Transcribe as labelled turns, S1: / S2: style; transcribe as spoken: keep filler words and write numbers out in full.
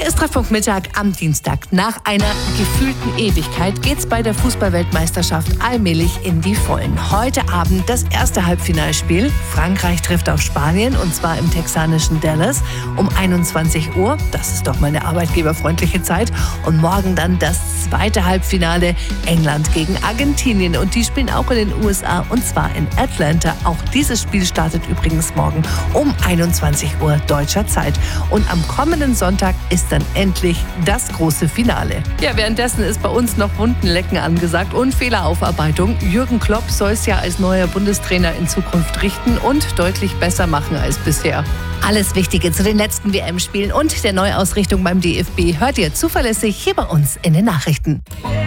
S1: Hier ist Treffpunkt-Mittag am Dienstag. Nach einer gefühlten Ewigkeit geht's bei der Fußballweltmeisterschaft allmählich in die Vollen. Heute Abend das erste Halbfinalspiel. Frankreich trifft auf Spanien und zwar im texanischen Dallas um einundzwanzig Uhr. Das ist doch mal eine arbeitgeberfreundliche Zeit. Und morgen dann das zweite Halbfinale. England gegen Argentinien. Und die spielen auch in den U S A und zwar in Atlanta. Auch dieses Spiel startet übrigens morgen um einundzwanzig Uhr deutscher Zeit. Und am kommenden Sonntag ist dann endlich das große Finale. Ja, währenddessen ist bei uns noch Wundenlecken angesagt und Fehleraufarbeitung. Jürgen Klopp soll es ja als neuer Bundestrainer in Zukunft richten und deutlich besser machen als bisher. Alles Wichtige zu den letzten W M-Spielen und der Neuausrichtung beim D F B hört ihr zuverlässig hier bei uns in den Nachrichten.